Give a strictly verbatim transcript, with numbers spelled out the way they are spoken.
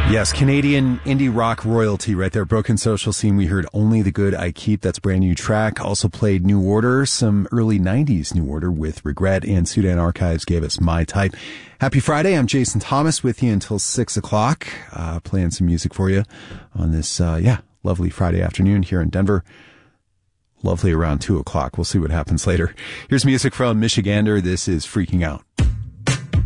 Yes, Canadian indie rock royalty right there. Broken Social Scene. We heard Only the Good I Keep. That's a brand new track. Also played New Order, some early nineties New Order with Regret, and Sudan Archives gave us My Type. Happy Friday. I'm Jason Thomas with you until six o'clock, uh, playing some music for you on this, uh, yeah, lovely Friday afternoon here in Denver. Lovely around two o'clock. We'll see what happens later. Here's music from Michigander. This is Freaking Out.